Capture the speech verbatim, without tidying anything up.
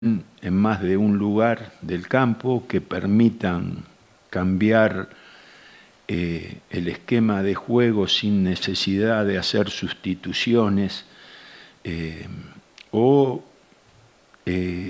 en más de un lugar del campo que permitan cambiar eh, el esquema de juego sin necesidad de hacer sustituciones eh, o eh,